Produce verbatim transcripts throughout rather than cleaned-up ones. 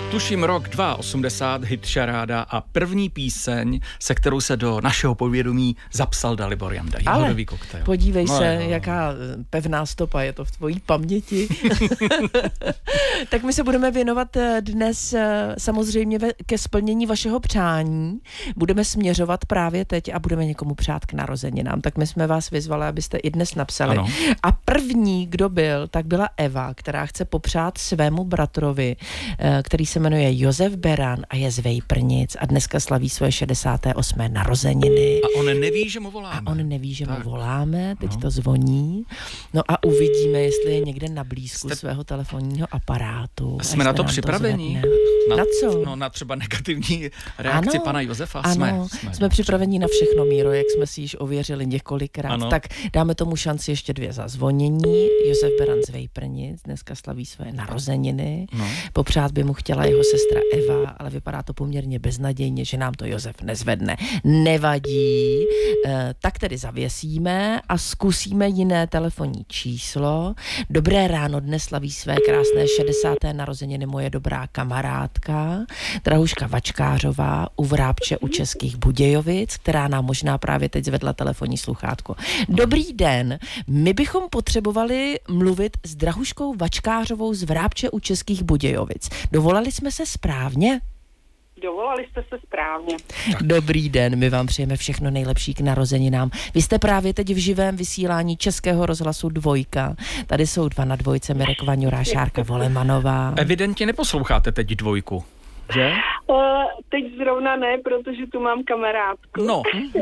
Tuším rok osmdesát dva, hit šaráda a první píseň, se kterou se do našeho povědomí zapsal Dalibor Janda. Jahodový koktejl. Podívej no, se, jo. jaká pevná stopa je to v tvojí paměti. Tak my se budeme věnovat dnes samozřejmě ke splnění vašeho přání. Budeme směřovat právě teď a budeme někomu přát k narozeninám. Tak my jsme vás vyzvali, abyste i dnes napsali. Ano. A první, kdo byl, tak byla Eva, která chce popřát svému bratrovi, který se jmenuje Josef Beran a je z Vejprnic a dneska slaví svoje šedesáté osmé narozeniny. A on neví, že mu voláme. A on neví, že tak. mu voláme, teď no. to zvoní. No a uvidíme, jestli je někde na blízku Jste... svého telefonního aparátu. Jsme na to připraveni? Na, na co? No na třeba negativní reakci ano, pana Josefa. Ano, jsme, jsme, jsme, jsme připraveni na všechno, Míro, jak jsme si již ověřili několikrát. Ano. Tak dáme tomu šanci ještě dvě zazvonění. Josef Beran z Vejprnic dneska slaví své narozeniny. No. Popřát by mu chtěla jeho sestra Eva, ale vypadá to poměrně beznadějně, že nám to Josef nezvedne. Nevadí. E, tak tedy zavěsíme a zkusíme jiné telefonní číslo. Dobré ráno, dnes slaví své krásné šedesáté narozeniny moje dobrá kamarádka, Drahuška Vačkářová u Vrápče u Českých Budějovic, která nám možná právě teď zvedla telefonní sluchátko. Dobrý den, my bychom potřebovali mluvit s Drahuškou Vačkářovou z Vrápče u Českých Budějovic. Dovolali jsme se správně? Dovolali jste se správně. Dobrý den, my vám přejeme všechno nejlepší k narozeninám. Vy jste právě teď v živém vysílání Českého rozhlasu Dvojka. Tady jsou dva na dvojce, Mirek Vaňura, Šárka Volemanová. Evidentně neposloucháte teď Dvojku, že? Uh, teď zrovna ne, protože tu mám kamarádku. No.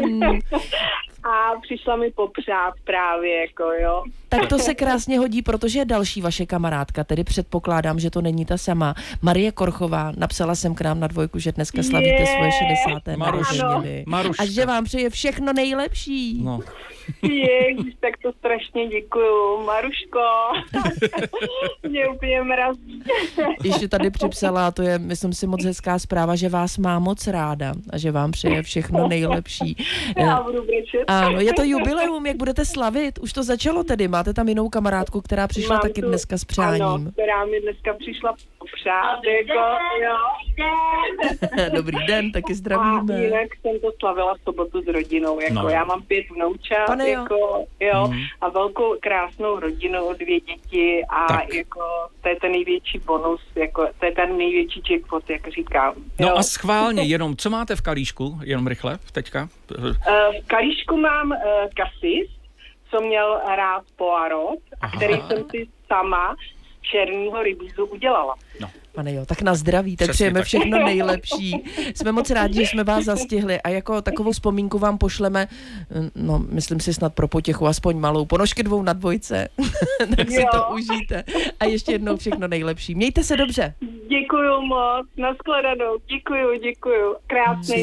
A přišla mi popřát právě, jako jo. Tak to se krásně hodí, protože je další vaše kamarádka, tedy předpokládám, že to není ta sama. Marie Korchová, napsala jsem k nám na Dvojku, že dneska slavíte Je. svoje šedesáté Maruš, narozeniny. Maruška. A že vám přeje všechno nejlepší. No. Ježiš, tak to strašně děkuju. Maruško, mě úplně mrazí. Ještě tady připsala, to je, myslím si, moc hezká zpráva, že vás má moc ráda a že vám přeje všechno nejlepší. Já budu brečet. Ano, je to jubileum, jak budete slavit? Už to začalo tedy, máte tam jinou kamarádku, která přišla Mám taky tu, dneska s přáním. Ano, která mi dneska přišla popřát, jako, jo. Dobrý den, taky A zdravíme. jinak jsem to slavila sobotu s rodinou, jako No. já mám pět vnoučat, Pane jo. jako, jo, Mm. a velkou krásnou rodinu, dvě děti a Tak. jako to je ten největší bonus, jako to je ten největší jackpot, jak říkám. No jo. a schválně, jenom, co máte v kalíšku, jenom rychle, teďka? Uh, v kalíšku mám uh, kasis, co měl rád Poirot a Aha. který jsem si sama z černého rybízu udělala. No. Pane jo, tak na zdraví, tak Přesně přejeme tak. všechno nejlepší. Jsme moc rádi, že jsme vás zastihli a jako takovou vzpomínku vám pošleme, no myslím si snad pro potěchu, aspoň malou, ponožky dvou na dvojce, tak si Jo. to užijte. A ještě jednou všechno nejlepší. Mějte se dobře. Děkuju moc, nashledanou, děkuju, děkuju, krásný